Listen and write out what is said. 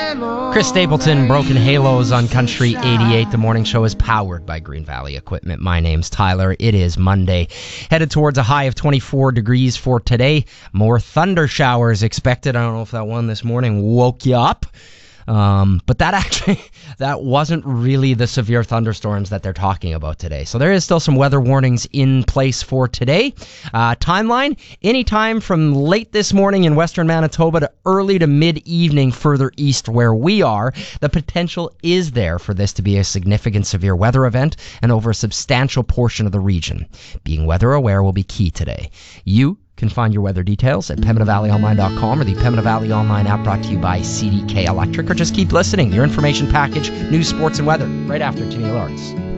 Chris Stapleton, Broken Halos on Country 88. The morning show is powered by Green Valley Equipment. My name's Tyler. It is Monday. Headed towards a high of 24 degrees for today. More thunder showers expected. I don't know if that one this morning woke you up. But that wasn't really the severe thunderstorms that they're talking about today. So there is still some weather warnings in place for today. Timeline, anytime from late this morning in western Manitoba to early to mid-evening further east where we are. The potential is there for this to be a significant severe weather event and over a substantial portion of the region. Being weather aware will be key today. You can find your weather details at PembinaValleyOnline.com or the Pembina Valley Online app, brought to you by CDK Electric, or just keep listening. Your information package, news, sports, and weather right after Tennille Lawrence.